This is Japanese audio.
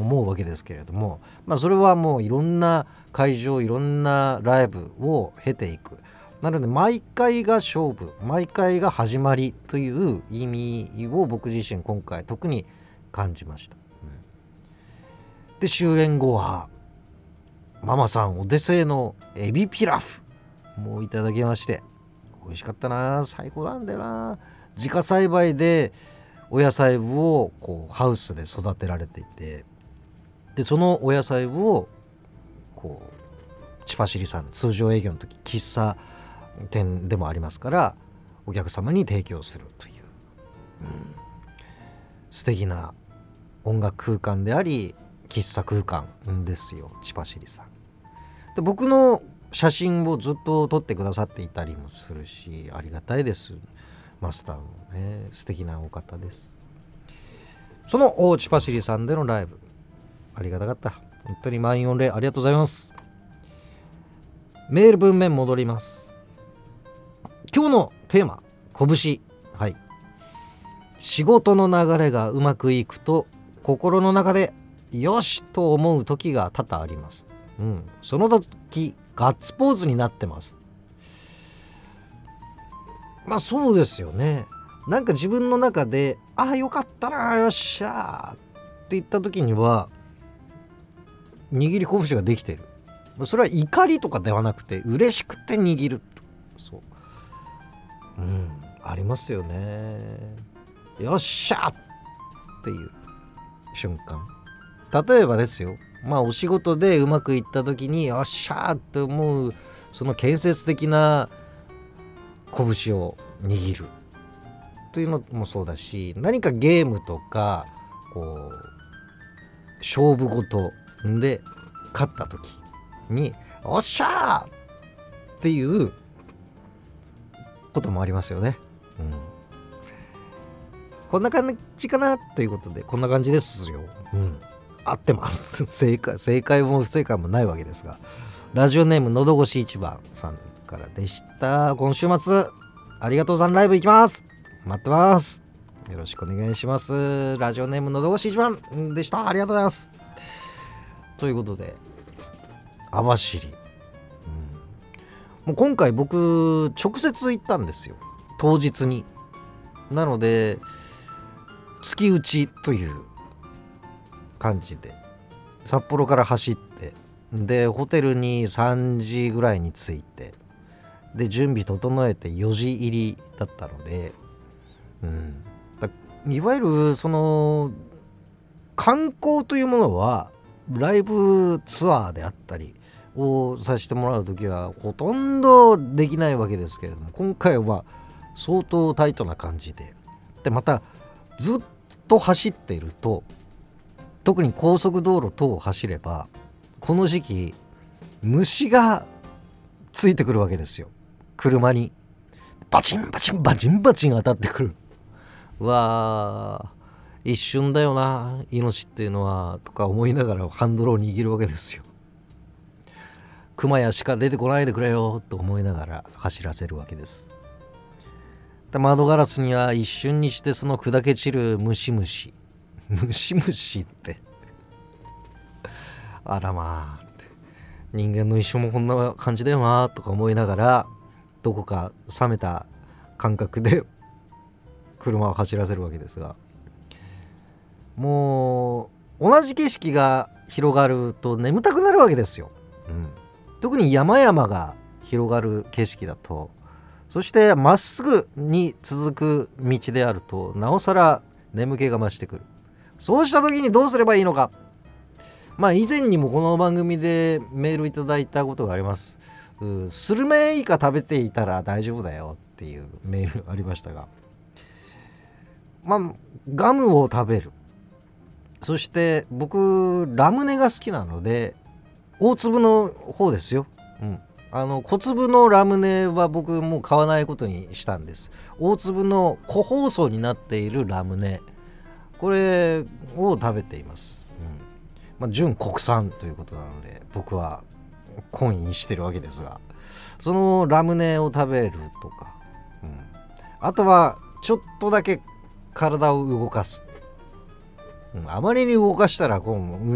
思うわけですけれども、それはもういろんな会場、いろんなライブを経ていく。なので毎回が勝負、毎回が始まりという意味を僕自身今回特に感じました。で終演後はママさんお手製のエビピラフもういただきまして、美味しかったな。最高なんだよな。自家栽培でお野菜部をこうハウスで育てられていて、でそのお野菜部をこうチパシリさん通常営業の時喫茶店でもありますからお客様に提供するという、素敵な音楽空間であり喫茶空間ですよ、チパシリさんで。僕の写真をずっと撮ってくださっていたりもするし、ありがたいです。マスターもね、素敵なお方です。そのチパシリさんでのライブありがたかった。本当に満員御礼ありがとうございます。メール文面戻ります。今日のテーマ、拳。はい。仕事の流れがうまくいくと心の中でよしと思う時が多々あります。その時ガッツポーズになってます。そうですよね。なんか自分の中でよかったな、よっしゃーって言った時には握り拳ができてる。それは怒りとかではなくて嬉しくて握る。そう、ありますよね。よっしゃーっていう瞬間。例えばですよ、お仕事でうまくいった時によっしゃーって思うその建設的な拳を握るというのもそうだし、何かゲームとかこう勝負事で勝った時におっしゃーっていうこともありますよね。こんな感じかなということで、こんな感じですよ。合ってます正解も不正解もないわけですが、ラジオネームのど越し一番さんからでした。今週末ありがとうさんライブ行きます。待ってます。よろしくお願いします。ラジオネームのど越し一番でした。ありがとうございます。ということで網走、もう今回僕直接行ったんですよ、当日に。なので月打ちという感じで札幌から走って、でホテルに3時ぐらいに着いて、で準備整えて4時入りだったので、いわゆるその観光というものはライブツアーであったりをさせてもらうときはほとんどできないわけですけれども、今回は相当タイトな感じで、またずっと走っていると、特に高速道路等を走ればこの時期虫がついてくるわけですよ。車にバチンバチンバチンバチン当たってくる。わー、一瞬だよな命っていうのはとか思いながらハンドルを握るわけですよ。熊や鹿出てこないでくれよと思いながら走らせるわけです。で窓ガラスには一瞬にしてその砕け散るムシムシってあらまあって、人間の一生もこんな感じだよなとか思いながら、どこか冷めた感覚で車を走らせるわけですが、もう同じ景色が広がると眠たくなるわけですよ。特に山々が広がる景色だと、そしてまっすぐに続く道であるとなおさら眠気が増してくる。そうした時にどうすればいいのか。以前にもこの番組でメールいただいたことがあります。スルメイカ食べていたら大丈夫だよっていうメールありましたが、ガムを食べる。そして僕ラムネが好きなので大粒の方ですよ。小粒のラムネは僕もう買わないことにしたんです。大粒の個包装になっているラムネ、これを食べています。純国産ということなので僕は懇意にしてるわけですが、そのラムネを食べるとか、あとはちょっとだけ体を動かす。あまりに動かしたらこう